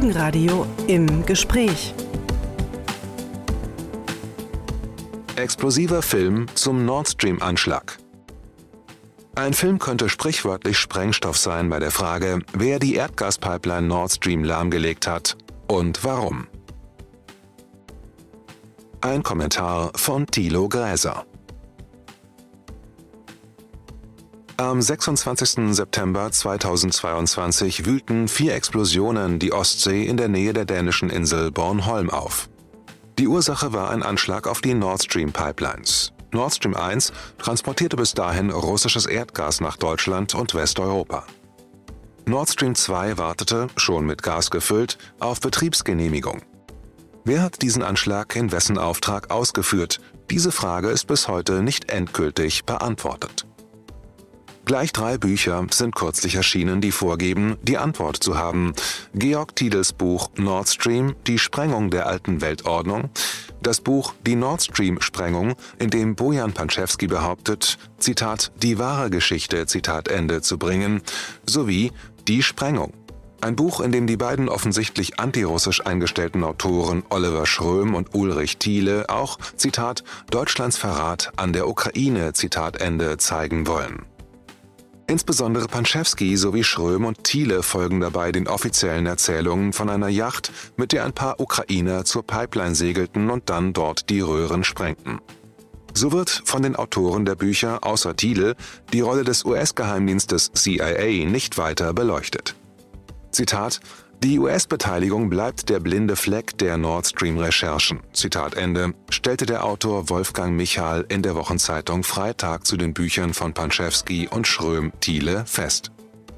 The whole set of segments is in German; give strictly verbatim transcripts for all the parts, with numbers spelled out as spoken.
Morgenradio im Gespräch. Explosiver Film zum Nord Stream-Anschlag. Ein Film könnte sprichwörtlich Sprengstoff sein bei der Frage, wer die Erdgaspipeline Nord Stream lahmgelegt hat und warum. Ein Kommentar von Thilo Gräser. Am sechsundzwanzigsten September zweitausendzweiundzwanzig wühlten vier Explosionen die Ostsee in der Nähe der dänischen Insel Bornholm auf. Die Ursache war ein Anschlag auf die Nord Stream Pipelines. Nord Stream eins transportierte bis dahin russisches Erdgas nach Deutschland und Westeuropa. Nord Stream zwei wartete, schon mit Gas gefüllt, auf Betriebsgenehmigung. Wer hat diesen Anschlag in wessen Auftrag ausgeführt? Diese Frage ist bis heute nicht endgültig beantwortet. Gleich drei Bücher sind kürzlich erschienen, die vorgeben, die Antwort zu haben. Georg Tiedels Buch Nord Stream, die Sprengung der alten Weltordnung, das Buch Die Nord Stream-Sprengung, in dem Bojan Panczewski behauptet, Zitat, die wahre Geschichte, Zitat Ende, zu bringen, sowie Die Sprengung. Ein Buch, in dem die beiden offensichtlich antirussisch eingestellten Autoren Oliver Schröm und Ulrich Thiele auch, Zitat, Deutschlands Verrat an der Ukraine, Zitat Ende, zeigen wollen. Insbesondere Panczewski sowie Schröm und Thiele folgen dabei den offiziellen Erzählungen von einer Yacht, mit der ein paar Ukrainer zur Pipeline segelten und dann dort die Röhren sprengten. So wird von den Autoren der Bücher außer Thiele die Rolle des U S-Geheimdienstes C I A nicht weiter beleuchtet. Zitat, die U S-Beteiligung bleibt der blinde Fleck der Nord Stream-Recherchen, Zitat Ende, stellte der Autor Wolfgang Michal in der Wochenzeitung Freitag zu den Büchern von Panczewski und Schröm-Thiele fest.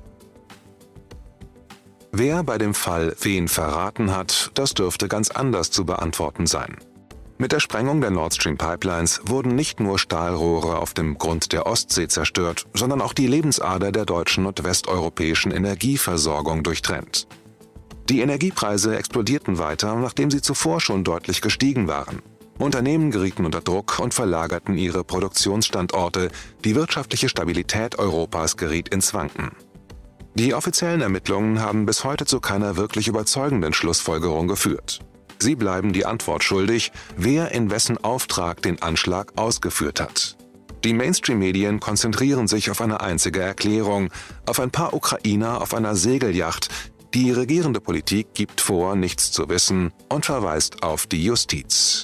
Wer bei dem Fall wen verraten hat, das dürfte ganz anders zu beantworten sein. Mit der Sprengung der Nord Stream Pipelines wurden nicht nur Stahlrohre auf dem Grund der Ostsee zerstört, sondern auch die Lebensader der deutschen und westeuropäischen Energieversorgung durchtrennt. Die Energiepreise explodierten weiter, nachdem sie zuvor schon deutlich gestiegen waren. Unternehmen gerieten unter Druck und verlagerten ihre Produktionsstandorte, die wirtschaftliche Stabilität Europas geriet ins Wanken. Die offiziellen Ermittlungen haben bis heute zu keiner wirklich überzeugenden Schlussfolgerung geführt. Sie bleiben die Antwort schuldig, wer in wessen Auftrag den Anschlag ausgeführt hat. Die Mainstream-Medien konzentrieren sich auf eine einzige Erklärung, auf ein paar Ukrainer auf einer Segelyacht. Die regierende Politik gibt vor, nichts zu wissen und verweist auf die Justiz.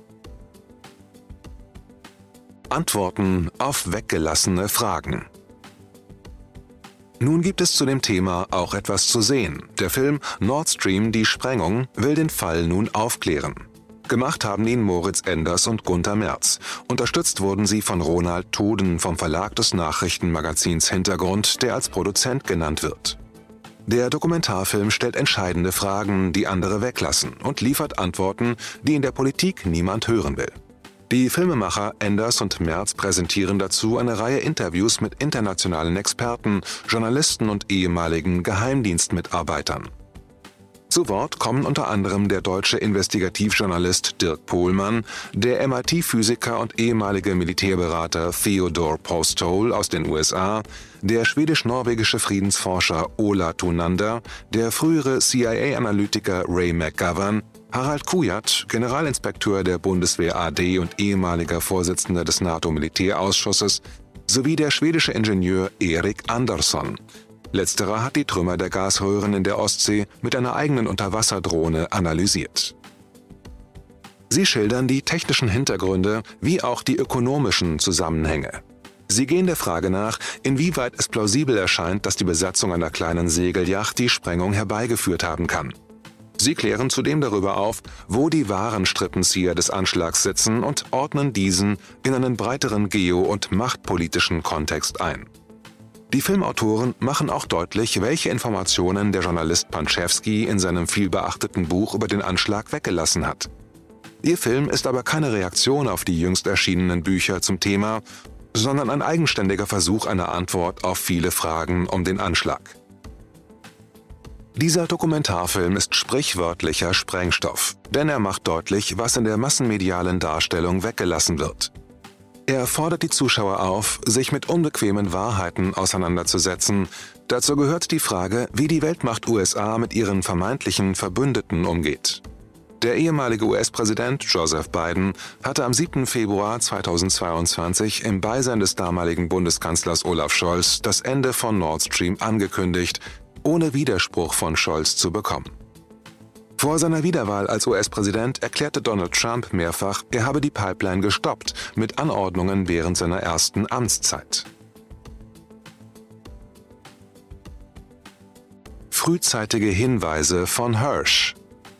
Antworten auf weggelassene Fragen. Nun gibt es zu dem Thema auch etwas zu sehen. Der Film Nord Stream, die Sprengung, will den Fall nun aufklären. Gemacht haben ihn Moritz Enders und Gunther Merz. Unterstützt wurden sie von Ronald Toden vom Verlag des Nachrichtenmagazins Hintergrund, der als Produzent genannt wird. Der Dokumentarfilm stellt entscheidende Fragen, die andere weglassen, und liefert Antworten, die in der Politik niemand hören will. Die Filmemacher Enders und Merz präsentieren dazu eine Reihe Interviews mit internationalen Experten, Journalisten und ehemaligen Geheimdienstmitarbeitern. Zu Wort kommen unter anderem der deutsche Investigativjournalist Dirk Pohlmann, der M I T-Physiker und ehemalige Militärberater Theodore Postole aus den U S A, der schwedisch-norwegische Friedensforscher Ola Thunander, der frühere C I A-Analytiker Ray McGovern, Harald Kujat, Generalinspekteur der Bundeswehr A D und ehemaliger Vorsitzender des NATO-Militärausschusses, sowie der schwedische Ingenieur Erik Andersson. Letzterer hat die Trümmer der Gasröhren in der Ostsee mit einer eigenen Unterwasserdrohne analysiert. Sie schildern die technischen Hintergründe wie auch die ökonomischen Zusammenhänge. Sie gehen der Frage nach, inwieweit es plausibel erscheint, dass die Besatzung einer kleinen Segelyacht die Sprengung herbeigeführt haben kann. Sie klären zudem darüber auf, wo die wahren Strippenzieher des Anschlags sitzen und ordnen diesen in einen breiteren geo- und machtpolitischen Kontext ein. Die Filmautoren machen auch deutlich, welche Informationen der Journalist Panczewski in seinem vielbeachteten Buch über den Anschlag weggelassen hat. Ihr Film ist aber keine Reaktion auf die jüngst erschienenen Bücher zum Thema, sondern ein eigenständiger Versuch einer Antwort auf viele Fragen um den Anschlag. Dieser Dokumentarfilm ist sprichwörtlicher Sprengstoff, denn er macht deutlich, was in der massenmedialen Darstellung weggelassen wird. Er fordert die Zuschauer auf, sich mit unbequemen Wahrheiten auseinanderzusetzen, Dazu gehört die Frage, wie die Weltmacht U S A mit ihren vermeintlichen Verbündeten umgeht. Der ehemalige U S-Präsident Joseph Biden hatte am siebten Februar zweitausendzweiundzwanzig im Beisein des damaligen Bundeskanzlers Olaf Scholz das Ende von Nord Stream angekündigt, ohne Widerspruch von Scholz zu bekommen. Vor seiner Wiederwahl als U S-Präsident erklärte Donald Trump mehrfach, er habe die Pipeline gestoppt, mit Anordnungen während seiner ersten Amtszeit. Frühzeitige Hinweise von Hersh.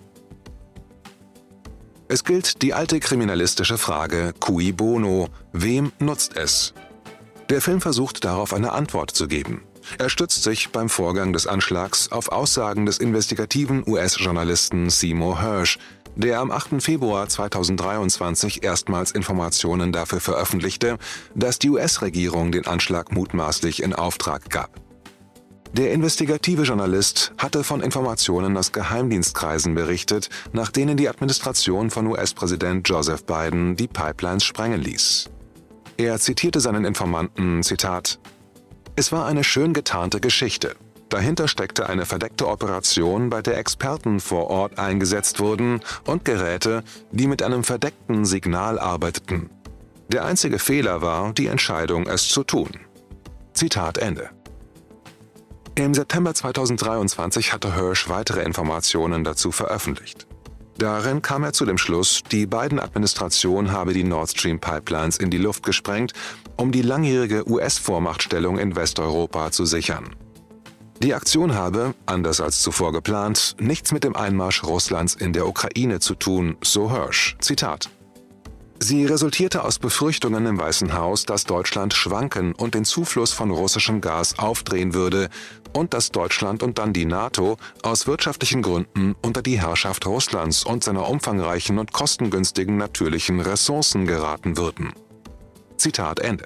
Es gilt die alte kriminalistische Frage cui bono, wem nutzt es? Der Film versucht darauf eine Antwort zu geben. Er stützt sich beim Vorgang des Anschlags auf Aussagen des investigativen U S-Journalisten Seymour Hersh, der am achten Februar zweitausenddreiundzwanzig erstmals Informationen dafür veröffentlichte, dass die U S-Regierung den Anschlag mutmaßlich in Auftrag gab. Der investigative Journalist hatte von Informationen aus Geheimdienstkreisen berichtet, nach denen die Administration von U S-Präsident Joseph Biden die Pipelines sprengen ließ. Er zitierte seinen Informanten, Zitat, „Es war eine schön getarnte Geschichte. Dahinter steckte eine verdeckte Operation, bei der Experten vor Ort eingesetzt wurden und Geräte, die mit einem verdeckten Signal arbeiteten. Der einzige Fehler war die Entscheidung, es zu tun." Zitat Ende. Im September zweitausenddreiundzwanzig hatte Hersh weitere Informationen dazu veröffentlicht. Darin kam er zu dem Schluss, die Biden-Administration habe die Nord Stream Pipelines in die Luft gesprengt, um die langjährige U S-Vormachtstellung in Westeuropa zu sichern. Die Aktion habe, anders als zuvor geplant, nichts mit dem Einmarsch Russlands in der Ukraine zu tun, so Hersh. Zitat: „Sie resultierte aus Befürchtungen im Weißen Haus, dass Deutschland schwanken und den Zufluss von russischem Gas aufdrehen würde und dass Deutschland und dann die NATO aus wirtschaftlichen Gründen unter die Herrschaft Russlands und seiner umfangreichen und kostengünstigen natürlichen Ressourcen geraten würden." Zitat Ende.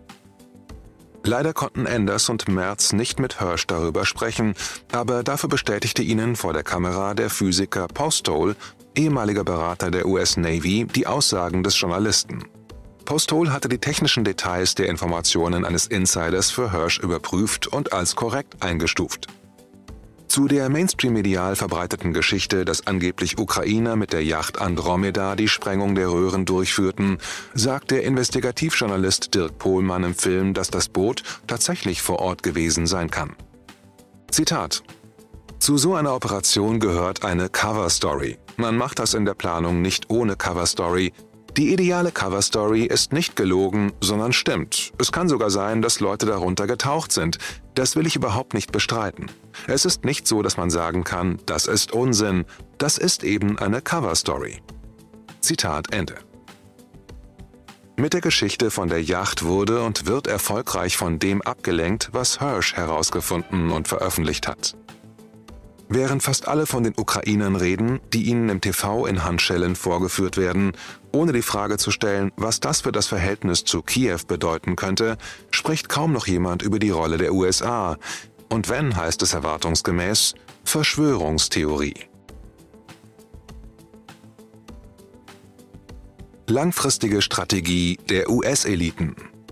Leider konnten Enders und Merz nicht mit Hersh darüber sprechen, aber dafür bestätigte ihnen vor der Kamera der Physiker Postol, ehemaliger Berater der U S Navy, die Aussagen des Journalisten. Postol hatte die technischen Details der Informationen eines Insiders für Hersh überprüft und als korrekt eingestuft. Zu der Mainstream-medial verbreiteten Geschichte, dass angeblich Ukrainer mit der Yacht Andromeda die Sprengung der Röhren durchführten, sagt der Investigativjournalist Dirk Pohlmann im Film, dass das Boot tatsächlich vor Ort gewesen sein kann. Zitat: „Zu so einer Operation gehört eine Cover-Story. Man macht das in der Planung nicht ohne Cover-Story. Die ideale Cover-Story ist nicht gelogen, sondern stimmt. Es kann sogar sein, dass Leute darunter getaucht sind. Das will ich überhaupt nicht bestreiten. Es ist nicht so, dass man sagen kann, das ist Unsinn. Das ist eben eine Cover-Story." Zitat Ende. Mit der Geschichte von der Yacht wurde und wird erfolgreich von dem abgelenkt, was Hersh herausgefunden und veröffentlicht hat. Während fast alle von den Ukrainern reden, die ihnen im T V in Handschellen vorgeführt werden, ohne die Frage zu stellen, was das für das Verhältnis zu Kiew bedeuten könnte, spricht kaum noch jemand über die Rolle der U S A. Und wenn, heißt es erwartungsgemäß, Verschwörungstheorie. Langfristige Strategie der U S-Eliten.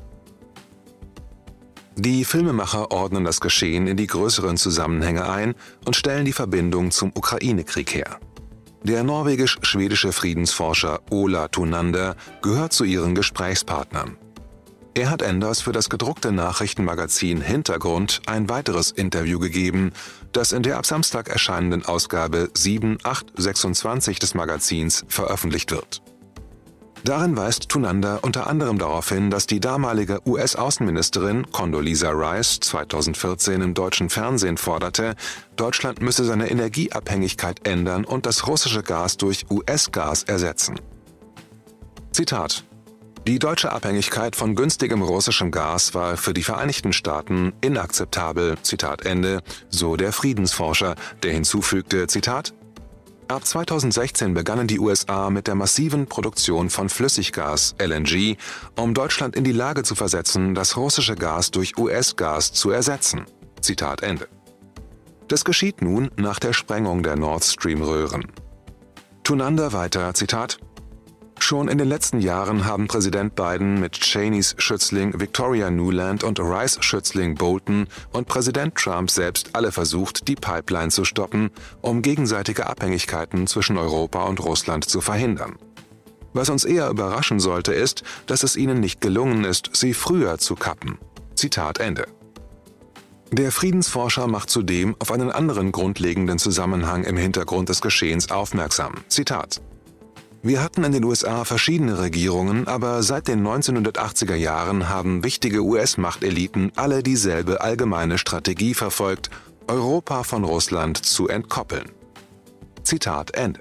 Die Filmemacher ordnen das Geschehen in die größeren Zusammenhänge ein und stellen die Verbindung zum Ukraine-Krieg her. Der norwegisch-schwedische Friedensforscher Ola Tunander gehört zu ihren Gesprächspartnern. Er hat Enders für das gedruckte Nachrichtenmagazin Hintergrund ein weiteres Interview gegeben, das in der ab Samstag erscheinenden Ausgabe sieben acht sechsundzwanzig des Magazins veröffentlicht wird. Darin weist Tunander unter anderem darauf hin, dass die damalige U S-Außenministerin Condoleezza Rice zweitausendvierzehn im deutschen Fernsehen forderte, Deutschland müsse seine Energieabhängigkeit ändern und das russische Gas durch U S-Gas ersetzen. Zitat: „Die deutsche Abhängigkeit von günstigem russischem Gas war für die Vereinigten Staaten inakzeptabel." Zitat Ende, so der Friedensforscher, der hinzufügte, Zitat: „Ab zweitausendsechzehn begannen die U S A mit der massiven Produktion von Flüssiggas L N G, um Deutschland in die Lage zu versetzen, das russische Gas durch U S-Gas zu ersetzen." Zitat Ende. Das geschieht nun nach der Sprengung der Nord Stream-Röhren. Tunander weiter, Zitat: Schon in den letzten Jahren haben Präsident Biden mit Cheneys Schützling Victoria Nuland und Rice Schützling Bolton und Präsident Trump selbst alle versucht, die Pipeline zu stoppen, um gegenseitige Abhängigkeiten zwischen Europa und Russland zu verhindern. Was uns eher überraschen sollte, ist, dass es ihnen nicht gelungen ist, sie früher zu kappen. Zitat Ende. Der Friedensforscher macht zudem auf einen anderen grundlegenden Zusammenhang im Hintergrund des Geschehens aufmerksam. Zitat: Wir hatten in den U S A verschiedene Regierungen, aber seit den neunzehnhundertachtziger Jahren haben wichtige U S-Machteliten alle dieselbe allgemeine Strategie verfolgt, Europa von Russland zu entkoppeln. Zitat Ende.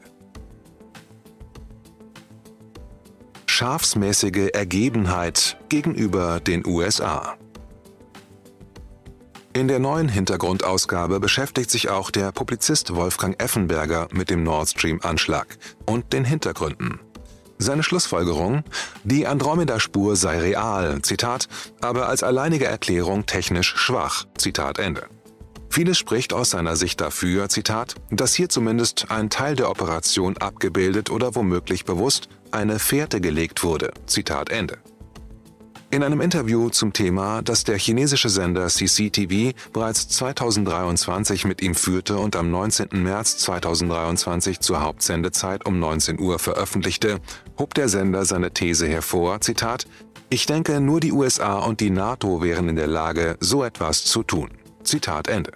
Schafsmäßige Ergebenheit gegenüber den U S A. In der neuen Hintergrundausgabe beschäftigt sich auch der Publizist Wolfgang Effenberger mit dem Nord Stream-Anschlag und den Hintergründen. Seine Schlussfolgerung: Die Andromeda-Spur sei real, Zitat, aber als alleinige Erklärung technisch schwach, Zitat Ende. Vieles spricht aus seiner Sicht dafür, Zitat, dass hier zumindest ein Teil der Operation abgebildet oder womöglich bewusst eine Fährte gelegt wurde, Zitat Ende. In einem Interview zum Thema, das der chinesische Sender C C T V bereits zweitausenddreiundzwanzig mit ihm führte und am neunzehnten März zweitausenddreiundzwanzig zur Hauptsendezeit um neunzehn Uhr veröffentlichte, hob der Sender seine These hervor, Zitat: Ich denke, nur die U S A und die NATO wären in der Lage, so etwas zu tun. Zitat Ende.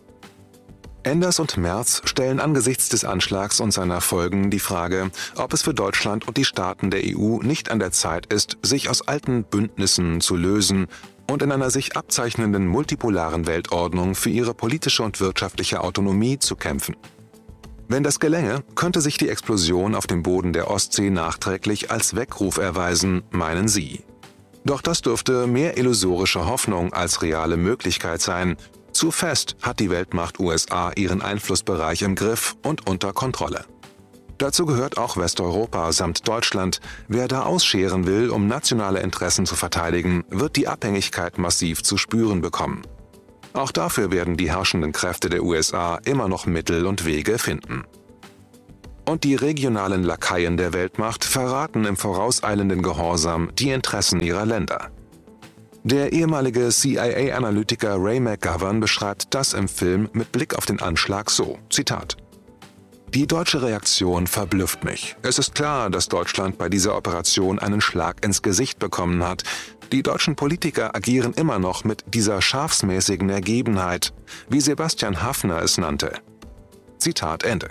Enders und Merz stellen angesichts des Anschlags und seiner Folgen die Frage, ob es für Deutschland und die Staaten der E U nicht an der Zeit ist, sich aus alten Bündnissen zu lösen und in einer sich abzeichnenden multipolaren Weltordnung für ihre politische und wirtschaftliche Autonomie zu kämpfen. Wenn das gelänge, könnte sich die Explosion auf dem Boden der Ostsee nachträglich als Weckruf erweisen, meinen sie. Doch das dürfte mehr illusorische Hoffnung als reale Möglichkeit sein. Zu fest hat die Weltmacht U S A ihren Einflussbereich im Griff und unter Kontrolle. Dazu gehört auch Westeuropa samt Deutschland. Wer da ausscheren will, um nationale Interessen zu verteidigen, wird die Abhängigkeit massiv zu spüren bekommen. Auch dafür werden die herrschenden Kräfte der U S A immer noch Mittel und Wege finden. Und die regionalen Lakaien der Weltmacht verraten im vorauseilenden Gehorsam die Interessen ihrer Länder. Der ehemalige C I A-Analytiker Ray McGovern beschreibt das im Film mit Blick auf den Anschlag so, Zitat: Die deutsche Reaktion verblüfft mich. Es ist klar, dass Deutschland bei dieser Operation einen Schlag ins Gesicht bekommen hat. Die deutschen Politiker agieren immer noch mit dieser schafsmäßigen Ergebenheit, wie Sebastian Haffner es nannte. Zitat Ende.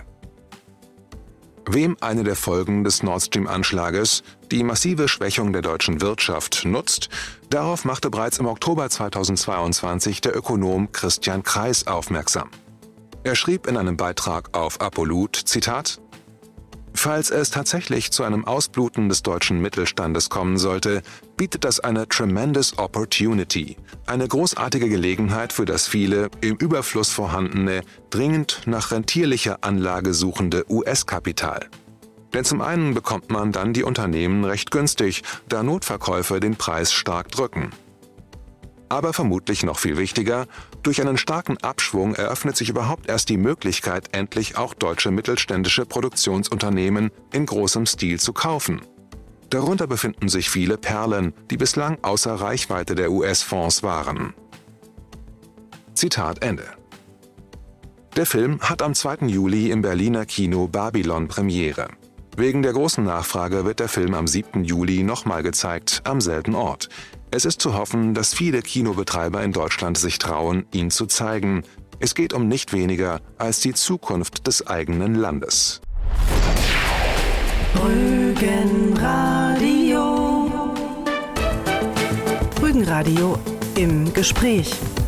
Wem eine der Folgen des Nord Stream-Anschlages, die massive Schwächung der deutschen Wirtschaft, nutzt, darauf machte bereits im Oktober zweitausendzweiundzwanzig der Ökonom Christian Kreis aufmerksam. Er schrieb in einem Beitrag auf Apolut, Zitat: Falls es tatsächlich zu einem Ausbluten des deutschen Mittelstandes kommen sollte, bietet das eine tremendous opportunity, eine großartige Gelegenheit für das viele, im Überfluss vorhandene, dringend nach rentierlicher Anlage suchende U S-Kapital. Denn zum einen bekommt man dann die Unternehmen recht günstig, da Notverkäufe den Preis stark drücken. Aber vermutlich noch viel wichtiger, durch einen starken Abschwung eröffnet sich überhaupt erst die Möglichkeit, endlich auch deutsche mittelständische Produktionsunternehmen in großem Stil zu kaufen. Darunter befinden sich viele Perlen, die bislang außer Reichweite der U S-Fonds waren. Zitat Ende. Der Film hat am zweiten Juli im Berliner Kino Babylon Premiere. Wegen der großen Nachfrage wird der Film am siebten Juli nochmal gezeigt, am selben Ort. Es ist zu hoffen, dass viele Kinobetreiber in Deutschland sich trauen, ihn zu zeigen. Es geht um nicht weniger als die Zukunft des eigenen Landes. Rügenradio. Rügenradio im Gespräch.